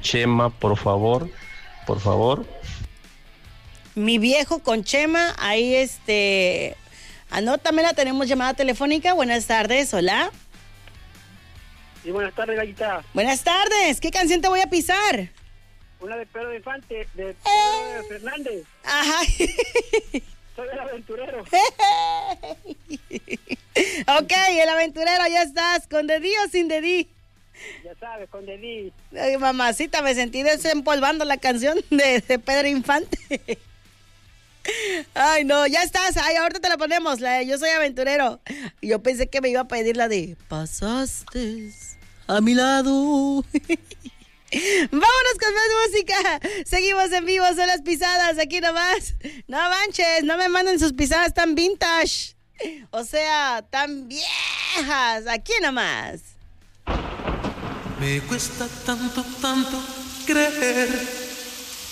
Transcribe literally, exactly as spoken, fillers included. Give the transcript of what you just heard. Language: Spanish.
Chema, por favor, por favor. Mi viejo con Chema, ahí este... Anótamela, tenemos llamada telefónica. Buenas tardes, hola. Sí, buenas tardes, Gallita. Buenas tardes, ¿qué canción te voy a pisar? Una de Pedro Infante, de Pedro Eh. Fernández. Ajá. Soy el aventurero. Ok, el aventurero, ya estás, ¿con dedí o sin dedí? Ya sabes, con Dedí. Ay, mamacita, me sentí desempolvando la canción de, de Pedro Infante. Ay, no, ya estás. Ay, ahorita te la ponemos, la de Yo Soy Aventurero. Y yo pensé que me iba a pedir la de Pasaste a mi lado. Vámonos con más música. Seguimos en vivo, son las pisadas aquí nomás. No manches, no me manden sus pisadas tan vintage. O sea, tan viejas. Aquí nomás. Me cuesta tanto, tanto creer